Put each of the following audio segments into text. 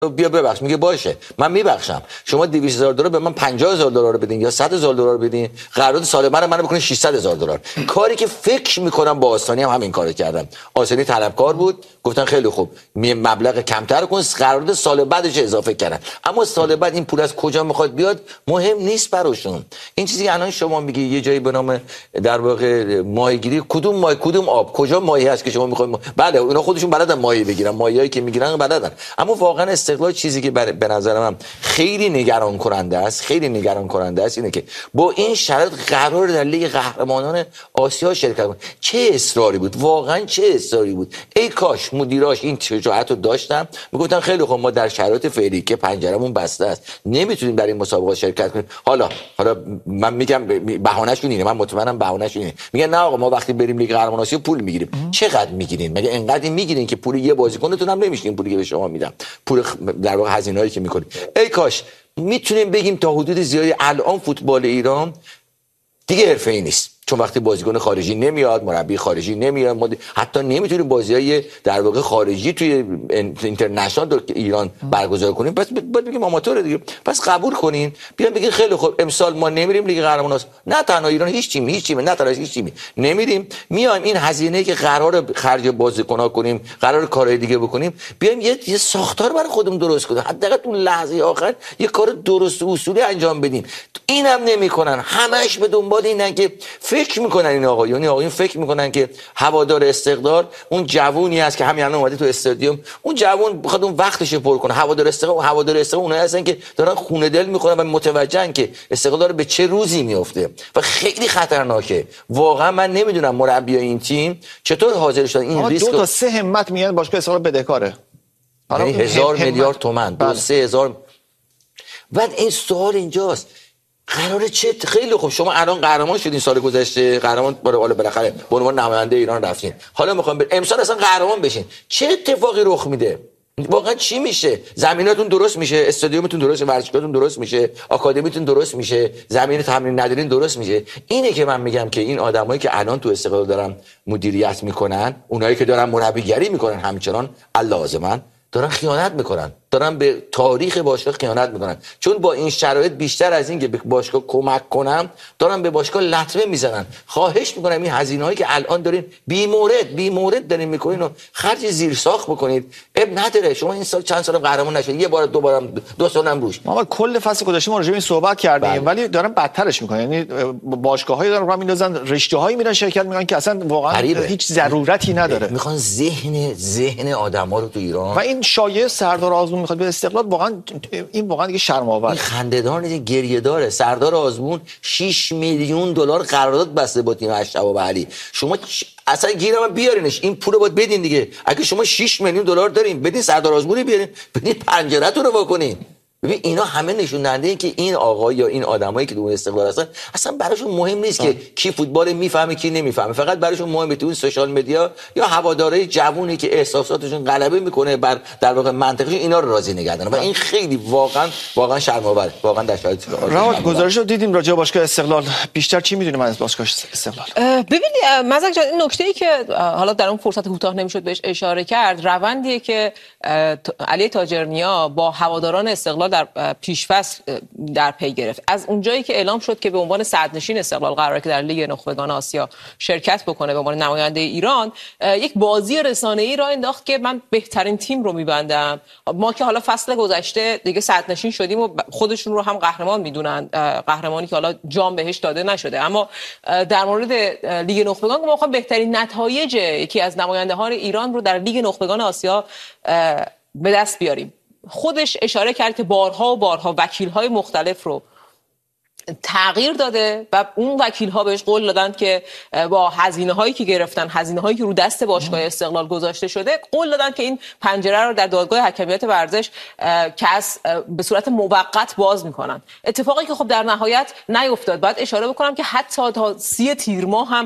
بیا ببخش. میگه باشه من میبخشم، شما 200,000 دلار به من 50,000 دلار بدین یا 100,000 دلار بدین، قرارداد سال منو بکنین 600,000 دلار. کاری که فکر میکنم با آستانی هم همین کارو کردم. آستانی طلبکار بود، گفتن خیلی خوب مبلغ کمتر کن، قرارداد سال بعدش اضافه کردن. اما سال بعد این پول از کجا میخواد بیاد مهم نیست براشون. این چیزی که الان شما میگی یه جایی به نام در واقع ماهیگیری، کدوم ماهی کدوم آب کجا ماهی هست که شما میخواید بله اونا خودشون بلدن ماهی بگیرن، ماهیایی که میگیرن بلدن. اما واقعا استقلال چیزی که به نظر من خیلی نگران کننده است، خیلی نگران کننده است اینه که با این شرط قرار در لیگ قهرمانان آسیا شرکت کنه. چه اصراری بود، واقعا چه اصراری بود. ای کاش مدیراش این شجاعت رو داشتن، میگفتن خیلی خوب ما در شرایط فعلی که پنجرمون بسته است نمیتونیم در این مسابقات شرکت کنیم. حالا من میگم بهانه‌شون اینه، من مطمئنم بهانه‌شون اینه، میگن نه آقا ما وقتی بریم لیگ قهرمانان آسیا پول میگیریم. چقدر میگیرین؟ مگه اینقدر میگیرین که پول یه بازیکنتون هم نمیشین پولی که به شما میدم، پول در واقع هزینه‌ای که میکنید. ای کاش میتونیم بگیم تا حدود زیادی الان فوتبال ایران دیگه حرفه‌ای نیست، چون وقتی بازیکن خارجی نمیاد، مربی خارجی نمیاد، ما حتی نمیتونیم بازیای در واقع خارجی توی اینترنشنال در ایران برگزار کنیم. پس باید بگیم آماتور دیگه. پس قبول کنین، بیان بگین خیلی خوب امسال ما نمیریم لیگ قهرمانان آسیا. نه تنها ایران، هیچ تیم نه تنها هیچ تیمی نمیریم، میایم این هزینه‌ای که قرار خرج بازیکن‌ها کنیم، قرار کارهای دیگه بکنیم، بیایم یه ساختار برای خودمون درست کنیم، حداقل اون لحظه آخر یه کار درست و اصولی انجام بدیم. اینم نمیکنن، همش به دنبال اینن که فکر میکنن این آقایون فکر میکنن که هوادار استقلال اون جوونی است که همین الان اومده تو استادیوم، اون جوون بخواد اون وقتش پر کنه. هوادار استقلال اونایی هستن که دارن خونه دل میکنن و متوجهن که استقلال به چه روزی میفته و خیلی خطرناکه. واقعا من نمیدونم مربیای این تیم چطور حاضر شدن این ریسک. 2 تا 3 همت میگن باشگاه استقلال بدهکاره. حالا 1000 میلیارد تومان، 2-3,000. بعد این سوال اینجاست، قراره چه؟ خیلی خوب شما الان قهرمان شدین سال گذشته، قهرمان بالاخره به عنوان نماینده ایران رفتین، حالا میخوام امسال اصلا قهرمان بشین. چه اتفاقی رخ میده؟ واقعا چی میشه؟ زمیناتون درست میشه، استادیومتون درست، ورزشگاهتون درست میشه، آکادمیتون درست میشه، زمین تمرین ندارین درست میشه. اینه که من میگم که این آدمایی که الان تو استقلال دارن مدیریت میکنن، اونایی که دارن مربیگری میکنن، همچنان اللازمن دارن خیانت میکنن، دارن به تاریخ باشگاه خیانت میکنن. چون با این شرایط بیشتر از این که به باشگاه کمک کنم دارن به باشگاه لطمه میزنن. خواهش میکنم این هزینه‌هایی که الان دارین بی مورد دارین میکنین و خرج زیر ساخت بکنید. اب نداره شما این سال چند سال قهرمان نشید، یه بار دو سالم روش. ما کل فصل گذشته ما راجع به این صحبت کردیم ولی دارن بدترش میکنن. یعنی باشگاه‌هایی دارن راه میندازن، رشته‌هایی میرن شرکت میکنن که اصلا واقعا هیچ ضرورتی نداره. میخوان ذهن آدما رو تو ایران. و این شایعه سردار آزمون میخواد به استقلال، واقعا دیگه شرم‌آور. این خنده‌دار نیست، گریه‌داره. سردار آزمون 6 میلیون دلار قرارداد بسته با تیم اشرف علی. شما اصلا گیرم بیارینش، این پولو باید بدین دیگه. اگه شما 6 میلیون دلار دارین بدین سردار آزمون بیارین، بدین پنجره‌تون رو واکنین. ببین اینا همه نشون دهنده این که این آقا یا این آدمایی که تو استقلال هستن اصلا براشون مهم نیست که کی فوتبال میفهمه کی نمیفهمه، فقط براشون مهمه تو سوشال مدیا یا هواداری جوونی که احساساتشون غلبه میکنه بر در واقع منطقش اینا رو راضی نگه دارن و این خیلی واقعا شرم‌آوره. واقعا در شرایط راحت گزارش رو دیدیم راجع به باشگاه استقلال. بیشتر چی میدونیم از باشگاه استقلال؟ ببینید مزک جان، این نکته‌ای که حالا در اون فرصت کوتاه نمیشد بهش اشاره کرد، روندیه که علی تاجرنیا با هواداران استقلال در پیش‌فصل در پی گرفت. از اونجایی که اعلام شد که به عنوان صدرنشین استقلال قراره که در لیگ نخبگان آسیا شرکت بکنه به عنوان نماینده ایران، یک بازی رسانه‌ای را انداخت که من بهترین تیم رو می‌بندم. ما که حالا فصل گذشته دیگه صدرنشین شدیم و خودشون رو هم قهرمان میدونن، قهرمانی که حالا جام بهش داده نشده، اما در مورد لیگ نخبگان ما می‌خوایم بهترین نتایج یکی از نماینده‌های ایران رو در لیگ نخبگان آسیا به دست بیاریم. خودش اشاره کرد که بارها وکیل‌های مختلف رو تغییر داده و اون وکیل‌ها بهش قول دادن که با هزینه‌هایی که گرفتن، هزینه‌هایی که رو دست باشگاه استقلال گذاشته شده، قول دادن که این پنجره رو در دادگاه حکمیت ورزش به صورت موقت باز می‌کنن. اتفاقی که خب در نهایت نیفتاد. بعد اشاره بکنم که حتی تا 30 تیر ماه هم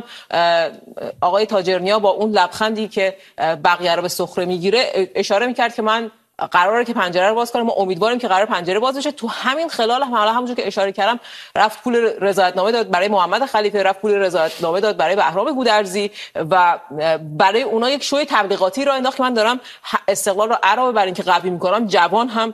آقای تاجرنیا با اون لبخندی که بقیه رو به سخره میگیره اشاره می‌کرد که من قراره که پنجره رو باز کنه. ما امیدواریم که قرار پنجره باز بشه. تو همین خلال حالا همونجور که اشاره کردم رفت پول رضایتنامه داد برای محمد خلیفه، رفت پول رضایتنامه داد برای بهرام گودرزی و برای اونها یک شوی تبلیغاتی را انداخت که من دارم استقلال رو علاوه بر اینکه قوی می‌کنم جوان هم